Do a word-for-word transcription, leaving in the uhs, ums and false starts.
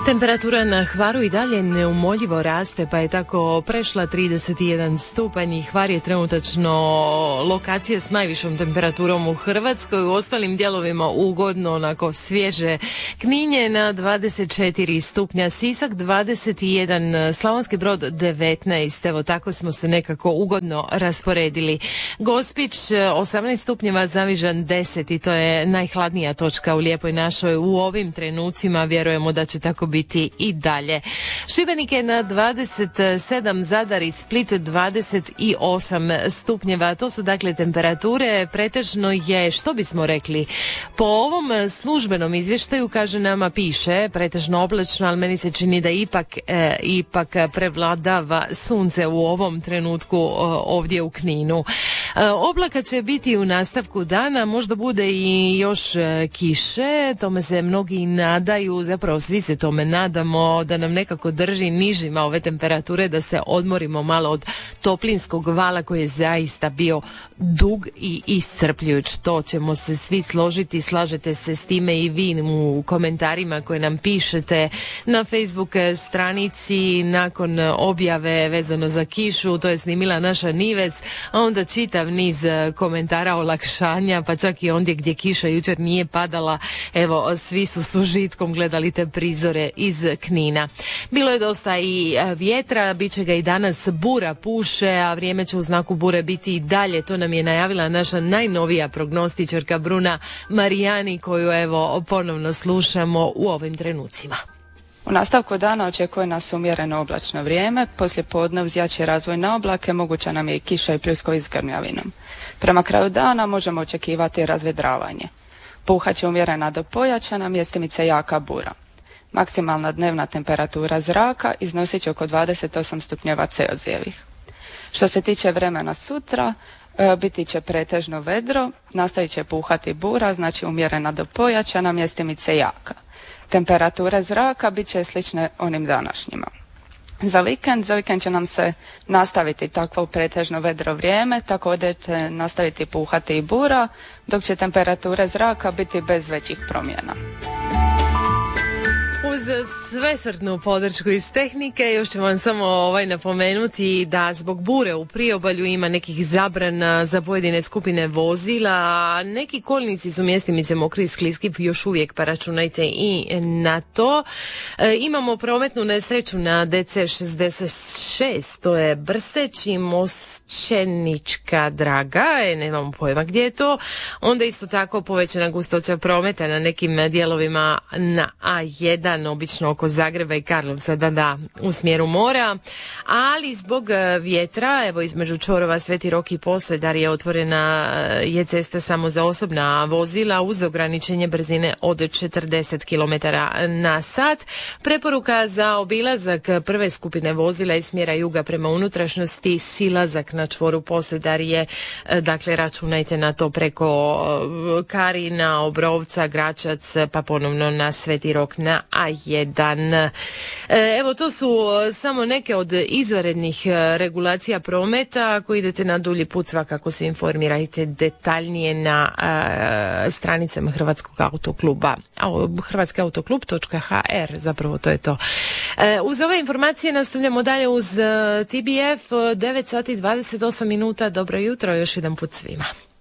Temperatura na Hvaru i dalje neumoljivo raste, pa je tako prešla trideset jedan stupanj i Hvar je trenutačno lokacija s najvišom temperaturom u Hrvatskoj. U ostalim dijelovima ugodno, onako svježe. Knin je na dvadeset četiri stupnja, Sisak dvadeset jedan, Slavonski Brod devetnaest. Evo, tako smo se nekako ugodno rasporedili. Gospić osamnaest stupnjeva, Zavižan deset i to je najhladnija točka u Lijepoj našoj u ovim trenucima. Vjerujemo da će tako biti i dalje. Šibenik je na dvadeset sedam, Zadar i Split dvadeset osam stupnjeva. To su dakle temperature. Pretežno je, što bismo rekli, po ovom službenom izvještaju, kaže nama, piše pretežno oblačno, ali meni se čini da ipak e, ipak prevladava sunce u ovom trenutku e, ovdje u Kninu. E, oblaka će biti u nastavku dana, možda bude i još e, kiše, tome se mnogi nadaju, zapravo svi se tome nadamo, da nam nekako drži nižima ove temperature, da se odmorimo malo od toplinskog vala koji je zaista bio dug i iscrpljujuć. To ćemo se svi složiti, slažete se s time i vi u komentarima koje nam pišete na Facebook stranici nakon objave vezano za kišu. To je snimila naša Nives, a onda čitav niz komentara olakšanja, pa čak i ondje gdje kiša jučer nije padala. Evo, svi su s užitkom gledali te prizore iz Knina. Bilo je dosta i vjetra, bit će ga i danas, bura puše, a vrijeme će u znaku bure biti i dalje. To nam je najavila naša najnovija prognostičarka Bruna Marijani, koju evo ponovno slušamo u ovim trenucima. U nastavku dana očekuje nas umjereno oblačno vrijeme, poslije podne uz jači razvoj na oblake moguća nam je i kiša i pljuskovi s grmljavinom. Prema kraju dana možemo očekivati razvedravanje. Puhat će umjerena do pojačana, mjestimice jaka bura. Maksimalna dnevna temperatura zraka iznosit će oko dvadeset osam stupnjeva Celzijevih. Što se tiče vremena sutra, e, biti će pretežno vedro, nastavit će puhati bura, znači umjerena do pojačana, mjestimice jaka. Temperature zraka bit će slične onim današnjima. Za vikend, za vikend će nam se nastaviti takvo pretežno vedro vrijeme, također će nastaviti puhati i bura, dok će temperature zraka biti bez većih promjena. Uz svesrdnu podršku iz tehnike još ćemo vam samo ovaj napomenuti da zbog bure u priobalju ima nekih zabrana za pojedine skupine vozila. Neki kolnici su mjestimice mokri i skliski još uvijek, pa računajte i na to. E, imamo prometnu nesreću na D C šezdeset šest, to je Brsteć i Mošćenička Draga, e, nemamo pojma gdje je to. Onda isto tako povećana gustoća prometa na nekim dijelovima na A jedan, obično oko Zagreba i Karlovca, da da, u smjeru mora, ali zbog vjetra, evo između čvorova Sveti Rok i Posedarje je otvorena je cesta samo za osobna vozila uz ograničenje brzine od četrdeset kilometara na sat. Preporuka za obilazak prve skupine vozila iz smjera juga prema unutrašnjosti, silazak na čvoru Posedarje, dakle računajte na to preko Karina, Obrovca, Gračac, pa ponovno na Sveti Rok na A jedan. Evo, to su samo neke od izvanrednih regulacija prometa. Ako idete na dulji put, svakako se informirajte detaljnije na uh, stranicama Hrvatskog autokluba. hrvatski autoklub točka h r, zapravo to je to. Uh, uz ove informacije nastavljamo dalje uz uh, T B F, devet sati dvadeset osam minuta. Dobro jutro još jedan put svima.